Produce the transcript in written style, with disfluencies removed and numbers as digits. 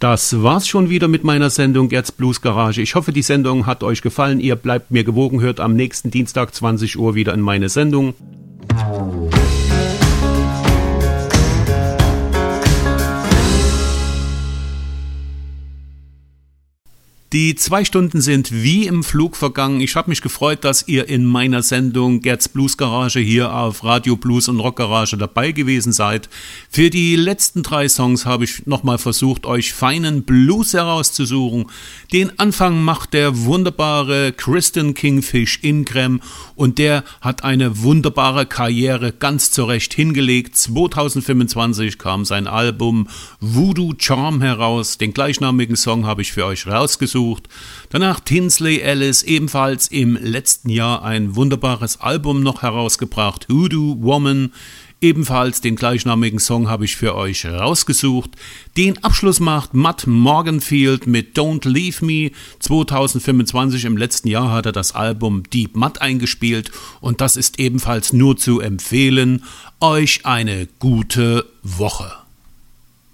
Das war's schon wieder mit meiner Sendung Gerds Blues Garage. Ich hoffe, die Sendung hat euch gefallen. Ihr bleibt mir gewogen, hört am nächsten Dienstag 20 Uhr wieder in meine Sendung. Die 2 Stunden sind wie im Flug vergangen. Ich habe mich gefreut, dass ihr in meiner Sendung Gerds Blues Garage hier auf Radio Blues und Rock Garage dabei gewesen seid. Für die letzten 3 Songs habe ich nochmal versucht, euch feinen Blues herauszusuchen. Den Anfang macht der wunderbare Kristen Kingfish Ingram und der hat eine wunderbare Karriere ganz zurecht hingelegt. 2025 kam sein Album Voodoo Charm heraus. Den gleichnamigen Song habe ich für euch rausgesucht. Danach Tinsley Ellis, ebenfalls im letzten Jahr ein wunderbares Album noch herausgebracht, Hoodoo Woman. Ebenfalls den gleichnamigen Song habe ich für euch rausgesucht. Den Abschluss macht Matt Morganfield mit Don't Leave Me. 2025 im letzten Jahr hat er das Album Deep Mud eingespielt und das ist ebenfalls nur zu empfehlen. Euch eine gute Woche.